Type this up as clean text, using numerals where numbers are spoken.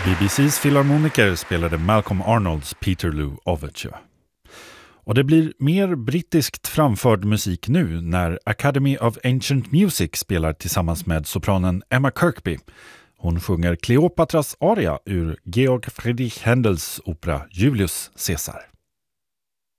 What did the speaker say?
BBCs filharmoniker spelade Malcolm Arnolds Peterloo Overture. Och det blir mer brittiskt framförd musik nu när Academy of Ancient Music spelar tillsammans med sopranen Emma Kirkby. Hon sjunger Kleopatras aria ur Georg Friedrich Händels opera Julius Caesar.